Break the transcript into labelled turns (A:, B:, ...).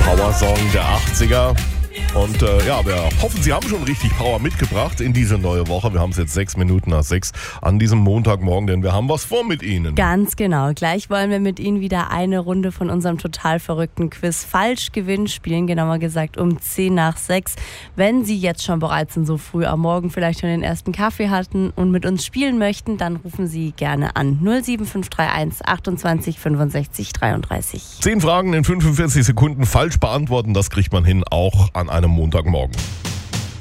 A: Power-Song der 80er. Und wir hoffen, Sie haben schon richtig Power mitgebracht in diese neue Woche. Wir haben es jetzt 6 Minuten nach 6 an diesem Montagmorgen, denn wir haben was vor mit Ihnen.
B: Ganz genau. Gleich wollen wir mit Ihnen wieder eine Runde von unserem total verrückten Quiz Falschgewinn spielen. Genauer gesagt um 10 nach 6. Wenn Sie jetzt schon bereit sind, so früh am Morgen vielleicht schon den ersten Kaffee hatten und mit uns spielen möchten, dann rufen Sie gerne an. 07531 28 65 33.
A: 10 Fragen in 45 Sekunden falsch beantworten, das kriegt man hin, auch an einem Montagmorgen.